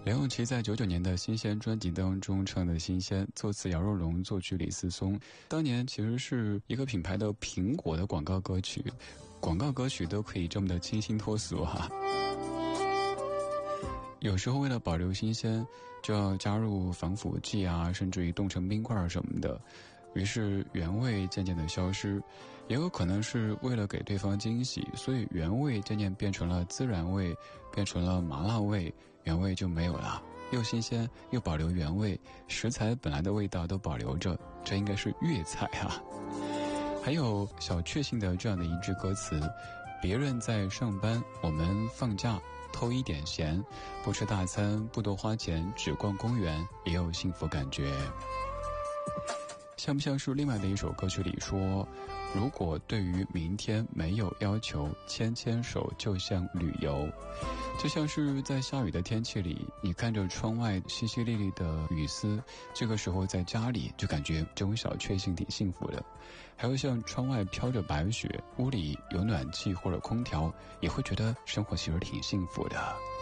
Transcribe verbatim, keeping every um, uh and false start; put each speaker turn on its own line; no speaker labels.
梁咏琪在九九年的新鲜专辑当中唱的新鲜，作词姚若龙，作曲李思松。当年其实是一个品牌的苹果的广告歌曲，广告歌曲都可以这么的清新脱俗哈、啊。有时候为了保留新鲜，就要加入防腐剂啊，甚至于冻成冰块什么的，于是原味渐渐的消失。也有可能是为了给对方惊喜，所以原味渐渐变成了孜然味，变成了麻辣味，原味就没有了。又新鲜又保留原味，食材本来的味道都保留着，这应该是粤菜啊。还有小确幸的这样的一句歌词，别人在上班，我们放假，偷一点闲，不吃大餐，不多花钱，只逛公园，也有幸福感觉。像不像是另外的一首歌曲里说，如果对于明天没有要求，牵牵手就像旅游。就像是在下雨的天气里，你看着窗外淅淅沥沥的雨丝，这个时候在家里就感觉这种小确幸挺幸福的。还有像窗外飘着白雪，屋里有暖气或者空调，也会觉得生活其实挺幸福的。